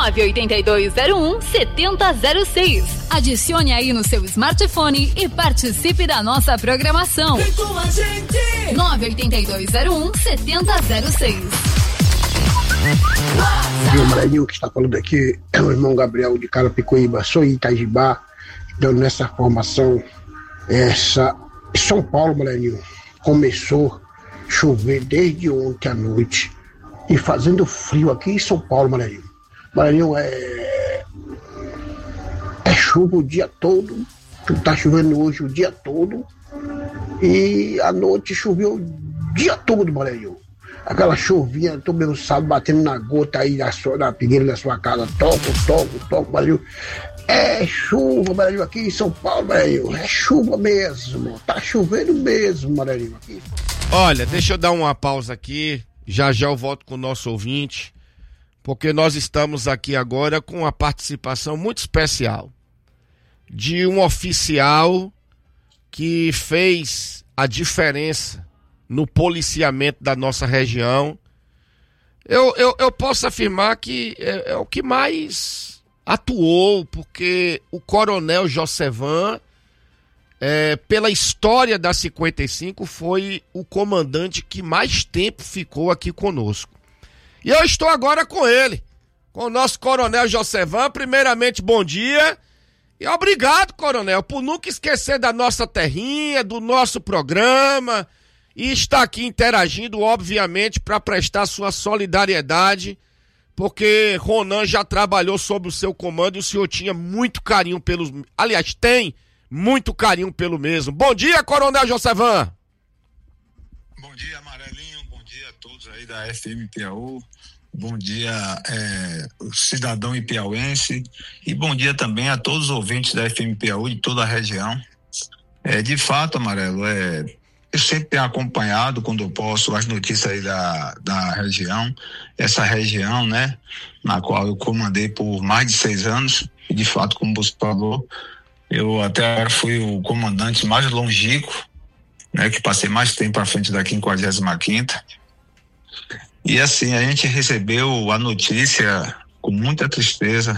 98201-7006. Adicione aí no seu smartphone e participe da nossa programação. Vem com a gente! 98201-7006. O Maranhão que está falando aqui é o irmão Gabriel de Carapicuíba, sou em Itajibá, dando nessa formação. São Paulo, Maranhão, começou a chover desde ontem à noite e fazendo frio aqui em São Paulo, Maranhão. Maranhão é chuva o dia todo, tá chovendo hoje o dia todo e à noite choveu o dia todo, Maranhão. Aquela chuvinha, todo meu sábado batendo na gota aí na pigueira da sua casa, toco, Maranhão. É chuva, Maranhão, aqui em São Paulo, Maranhão, é chuva mesmo, tá chovendo mesmo, Maranhão, aqui. Olha, deixa eu dar uma pausa aqui, já eu volto com o nosso ouvinte, porque nós estamos aqui agora com uma participação muito especial de um oficial que fez a diferença no policiamento da nossa região. Eu posso afirmar que é o que mais atuou, porque o Coronel Josevan, pela história da 55, foi o comandante que mais tempo ficou aqui conosco. E eu estou agora com ele, com o nosso Coronel Josevan. Primeiramente, bom dia. E obrigado, Coronel, por nunca esquecer da nossa terrinha, do nosso programa, e estar aqui interagindo, obviamente, para prestar sua solidariedade, porque Ronan já trabalhou sob o seu comando e o senhor tinha muito carinho pelos... Aliás, tem muito carinho pelo mesmo. Bom dia, Coronel Josevan. Bom dia, Amarelinho. Bom dia a todos aí da FM Piauí. Bom dia, o cidadão ipiauense. E bom dia também a todos os ouvintes da FM Piauí de toda a região. De fato, Amarelo, eu sempre tenho acompanhado, quando eu posso, as notícias aí da região. Essa região, né, na qual eu comandei por mais de 6 anos. E, de fato, como você falou, eu até agora fui o comandante mais longínquo, né, que passei mais tempo à frente da 55ª. E assim, a gente recebeu a notícia com muita tristeza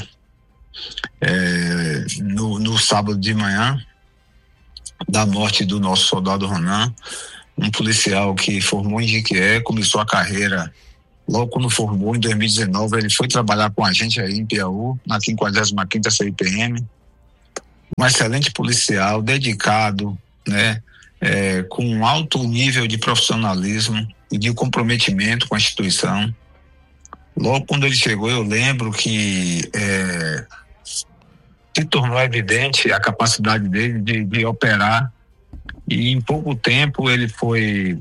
no sábado de manhã da morte do nosso soldado Ronan, um policial que formou em Jequié, começou a carreira logo quando formou, em 2019, ele foi trabalhar com a gente aí em Piauí, na 55ª CIPM, um excelente policial, dedicado, né, com um alto nível de profissionalismo e de comprometimento com a instituição. Logo quando ele chegou, eu lembro que se tornou evidente a capacidade dele de operar, e em pouco tempo ele foi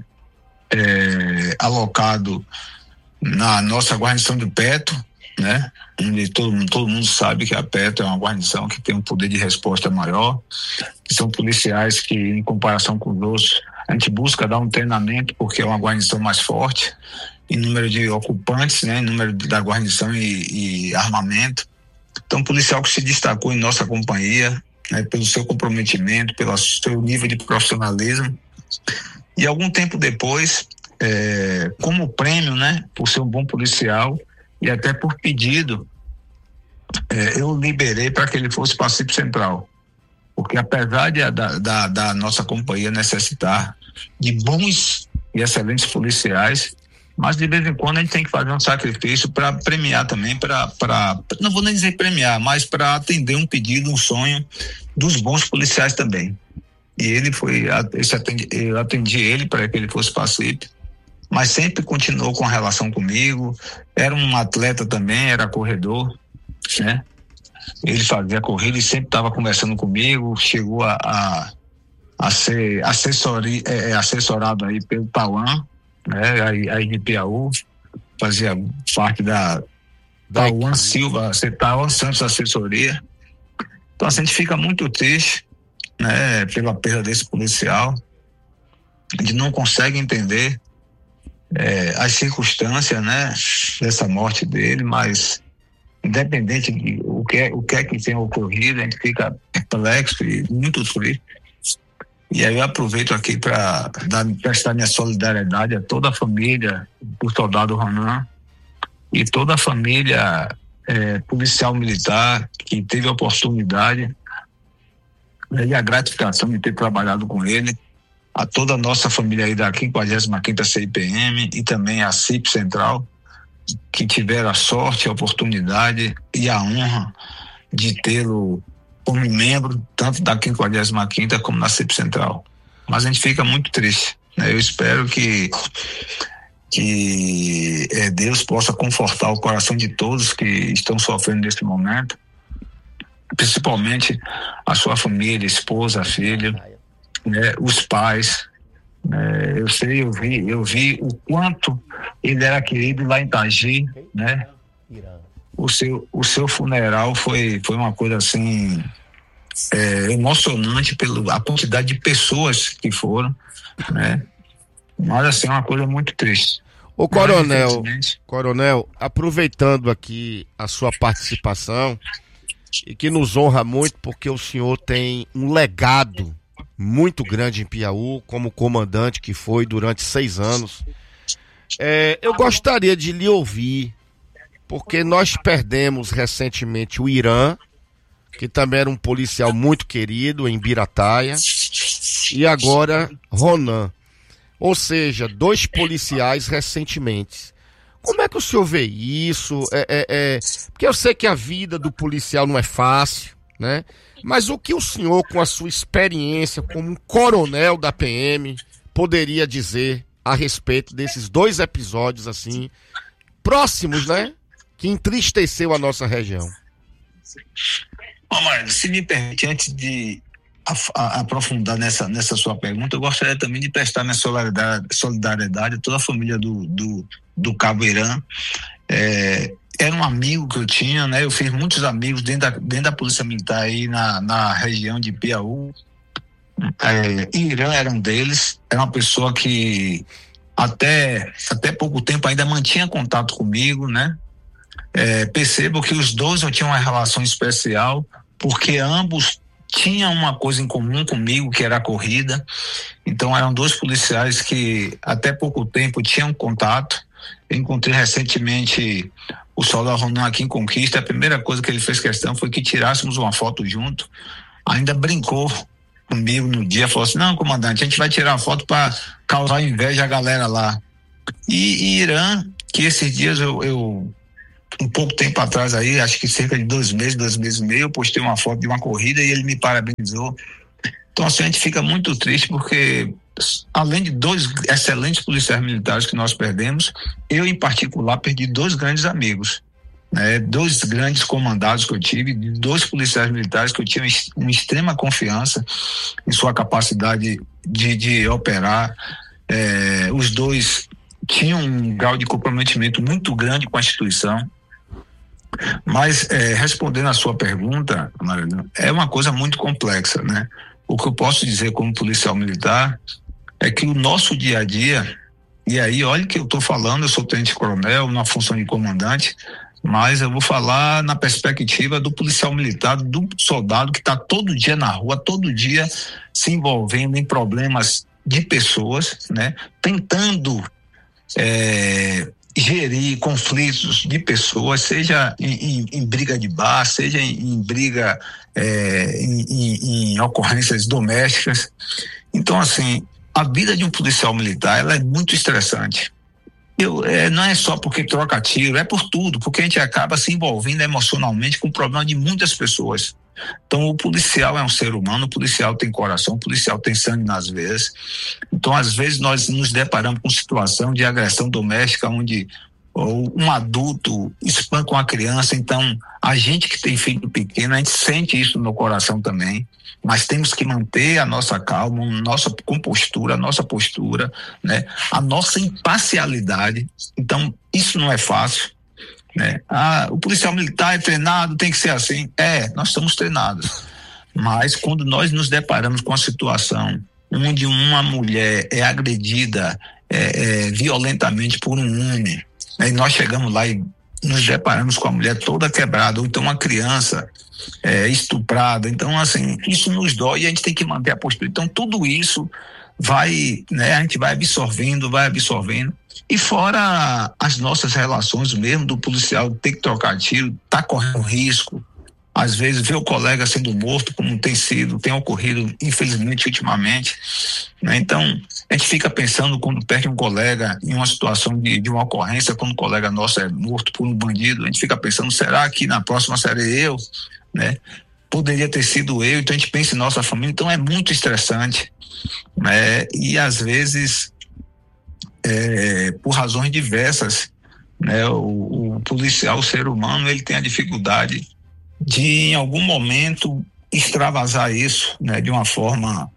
alocado na nossa guarnição de Peto, né? Onde todo mundo sabe que a Peto é uma guarnição que tem um poder de resposta maior, que são policiais que, em comparação com os outros, a gente busca dar um treinamento, porque é uma guarnição mais forte em número de ocupantes, né, em número da guarnição e armamento. Então, um policial que se destacou em nossa companhia, né, pelo seu comprometimento, pelo seu nível de profissionalismo. E algum tempo depois, como prêmio, né, por ser um bom policial e até por pedido, eu liberei para que ele fosse para a CIP Central. Porque apesar da nossa companhia necessitar de bons e excelentes policiais, mas de vez em quando a gente tem que fazer um sacrifício para premiar também, não vou nem dizer premiar, mas para atender um pedido, um sonho dos bons policiais também. E ele eu atendi ele para que ele fosse para a CIP, mas sempre continuou com a relação comigo, era um atleta também, era corredor, né? Ele fazia corrida e sempre estava conversando comigo, chegou a ser assessorado aí pelo Tauan, né? Aí de Piauí, fazia parte da Tauan Silva, Tauan Santos Assessoria. Então a gente fica muito triste, né, pela perda desse policial. A gente não consegue entender as circunstâncias, né, dessa morte dele, mas independente de o que é que tenha ocorrido, a gente fica perplexo e muito triste. E aí eu aproveito aqui para prestar minha solidariedade a toda a família do soldado Ronan e toda a família policial militar que teve a oportunidade, né, e a gratificação de ter trabalhado com ele, a toda a nossa família aí da 55ª CIPM e também a CIP Central, que tiveram a sorte, a oportunidade e a honra de tê-lo como membro, tanto da 55ª como na CIP Central. Mas a gente fica muito triste, né? Eu espero que Deus possa confortar o coração de todos que estão sofrendo nesse momento, principalmente a sua família, esposa, filho, né, os pais. Eu vi o quanto ele era querido lá em Tagi, né? O seu funeral foi uma coisa assim emocionante pela quantidade de pessoas que foram, né? Mas assim, é uma coisa muito triste. Ô Coronel, aproveitando aqui a sua participação, e que nos honra muito porque o senhor tem um legado muito grande em Piauí, como comandante que foi durante 6 anos. Eu gostaria de lhe ouvir, porque nós perdemos recentemente o Irã, que também era um policial muito querido em Birataia, e agora Ronan. Ou seja, 2 policiais recentemente. Como é que o senhor vê isso? Porque eu sei que a vida do policial não é fácil, né? Mas o que o senhor, com a sua experiência como um coronel da PM, poderia dizer a respeito desses 2 episódios assim, próximos, né? Que entristeceu a nossa região? Marlon, se me permite, antes de aprofundar nessa sua pergunta, eu gostaria também de prestar minha solidariedade a toda a família do Cabo Irã. Era um amigo que eu tinha, né? Eu fiz muitos amigos dentro da Polícia Militar aí na região de Piauí. Irã era um deles. Era uma pessoa que até pouco tempo ainda mantinha contato comigo, né? Percebo que os 2 eu tinha uma relação especial, porque ambos tinham uma coisa em comum comigo, que era a corrida. Então eram 2 policiais que até pouco tempo tinham contato. Eu encontrei recentemente o soldado Ronan aqui em Conquista. A primeira coisa que ele fez questão foi que tirássemos uma foto junto. Ainda brincou comigo no dia, falou assim: não, comandante, a gente vai tirar uma foto para causar inveja à galera lá. E Irã, que esses dias eu um pouco tempo atrás aí, acho que cerca de 2 meses e meio, eu postei uma foto de uma corrida e ele me parabenizou. Então assim, a gente fica muito triste porque, além de 2 excelentes policiais militares que nós perdemos, eu em particular perdi 2 grandes amigos, né? 2 grandes comandados que eu tive, 2 policiais militares que eu tinha uma extrema confiança em sua capacidade de operar. Os 2 tinham um grau de comprometimento muito grande com a instituição. Mas respondendo a sua pergunta, Marilyn, é uma coisa muito complexa, né? O que eu posso dizer como policial militar é que o nosso dia a dia, e aí olha que eu estou falando, eu sou tenente-coronel na função de comandante, mas eu vou falar na perspectiva do policial militar, do soldado que está todo dia na rua, todo dia se envolvendo em problemas de pessoas, né? Tentando gerir conflitos de pessoas, seja em briga de bar, seja em briga, em ocorrências domésticas. Então, assim, a vida de um policial militar, ela é muito estressante. Não é só porque troca tiro, é por tudo, porque a gente acaba se envolvendo emocionalmente com o problema de muitas pessoas. Então o policial é um ser humano, o policial tem coração, o policial tem sangue nas veias. Então às vezes nós nos deparamos com situação de agressão doméstica onde um adulto espanca uma criança. Então a gente que tem filho pequeno, a gente sente isso no coração também, mas temos que manter a nossa calma, nossa compostura, a nossa postura, né? A nossa imparcialidade. Então isso não é fácil, né? O policial militar é treinado, tem que ser assim. Nós estamos treinados, mas quando nós nos deparamos com a situação onde uma mulher é agredida violentamente por um homem, né? E nós chegamos lá e nos deparamos com a mulher toda quebrada, ou então uma criança estuprada, então assim, isso nos dói e a gente tem que manter a postura. Então tudo isso vai, né, a gente vai absorvendo, E fora as nossas relações mesmo, do policial ter que trocar tiro, tá correndo risco, às vezes ver o colega sendo morto, como tem ocorrido, infelizmente, ultimamente, né? Então, a gente fica pensando quando perde um colega em uma situação de uma ocorrência, quando um colega nosso é morto por um bandido, a gente fica pensando, será que na próxima serei eu, né? Poderia ter sido eu, então a gente pensa em nossa família, então é muito estressante, né? E às vezes, por razões diversas, né? O policial, o ser humano, ele tem a dificuldade de em algum momento extravasar isso, né? De uma forma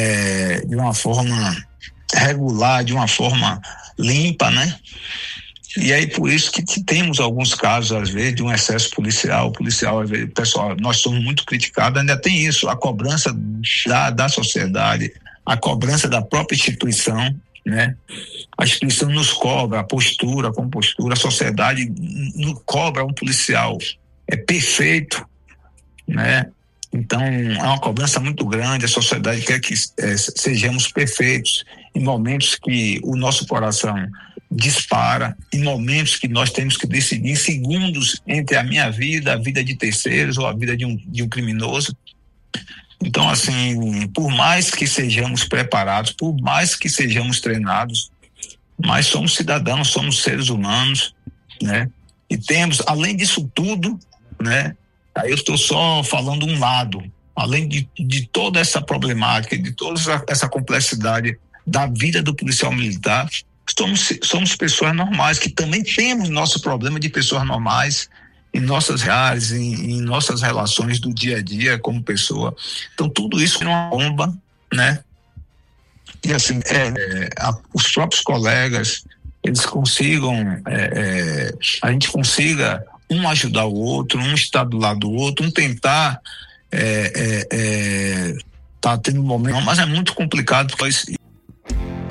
regular, de uma forma limpa, né? E aí por isso que temos alguns casos, às vezes, de um excesso policial, às vezes, pessoal, nós somos muito criticados, ainda tem isso, a cobrança da sociedade, a cobrança da própria instituição, né? A instituição nos cobra, a postura, a sociedade nos cobra um policial perfeito, né? Então, é uma cobrança muito grande, a sociedade quer que sejamos perfeitos, em momentos que o nosso coração dispara, em momentos que nós temos que decidir em segundos entre a minha vida, a vida de terceiros ou a vida de um criminoso. Então, assim, por mais que sejamos preparados, por mais que sejamos treinados, mas somos cidadãos, somos seres humanos, né? E temos, além disso tudo, né? Aí eu estou só falando um lado, além de toda essa problemática, de toda essa complexidade da vida do policial militar, somos pessoas normais, que também temos nosso problema de pessoas normais em nossas reais, em nossas relações do dia a dia como pessoa. Então tudo isso é uma bomba, né? E assim, os próprios colegas, eles consigam, a gente consiga um ajudar o outro, um estar do lado do outro, um tentar tá tendo um momento, mas é muito complicado, porque